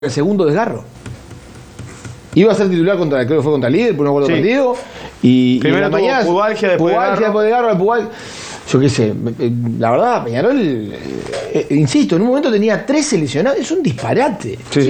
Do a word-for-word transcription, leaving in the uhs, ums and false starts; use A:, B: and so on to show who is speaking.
A: el segundo desgarro. Iba a ser titular contra, creo que fue contra Liverpool, no me acuerdo
B: Sí.
A: partido. Y,
B: Primero
A: y en la
B: tuvo
A: mañana,
B: pubalgia, después
A: pubalgia,
B: desgarro.
A: después desgarro, pubalgia. Yo qué sé, la verdad, Peñarol, eh, eh, insisto, en un momento tenía trece lesionados, es un disparate.
B: Sí,